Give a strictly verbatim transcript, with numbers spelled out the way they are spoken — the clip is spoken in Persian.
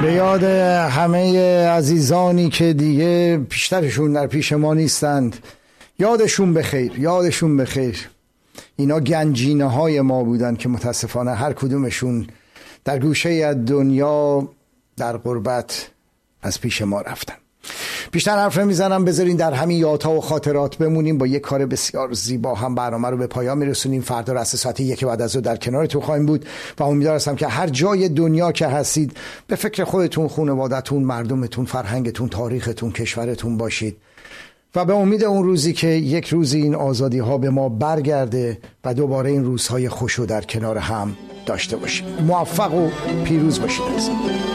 به یاد همه عزیزانی که دیگه پیشترشون در پیش ما نیستند، یادشون بخیر، یادشون بخیر. اینا گنجینه های ما بودن که متاسفانه هر کدومشون در گوشه از دنیا در غربت از پیش ما رفتن. بیشتر حرف نمیزنم، بذارین در همین یادها و خاطرات بمونیم. با یک کار بسیار زیبا هم برنامه رو به پایان میرسونیم. فردا رأس ساعت یک بعد از ظهر در کنارتون خواهیم بود و امیدوار هستم که هر جای دنیا که هستید به فکر خودتون، خانواده‌تون، مردمتون، فرهنگتون، تاریختون، کشورتون باشید و به امید اون روزی که یک روزی این آزادی ها به ما برگرده و دوباره این روزهای خوشو در کنار هم داشته باشیم. موفق و پیروز باشید.